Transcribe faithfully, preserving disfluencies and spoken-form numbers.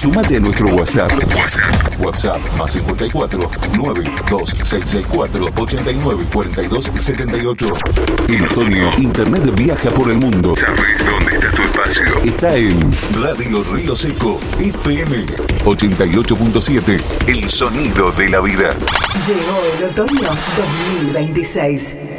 Sumate a nuestro WhatsApp. WhatsApp. WhatsApp más cincuenta y cuatro, nueve dos seis seis cuatro, ochenta y nueve, cuarenta y dos, setenta y ocho. En otoño, Internet viaja por el mundo. ¿Sabes dónde está tu espacio? Está en Radio Río Seco, F M ochenta y ocho punto siete. El sonido de la vida. Llegó el otoño dos mil veintiséis.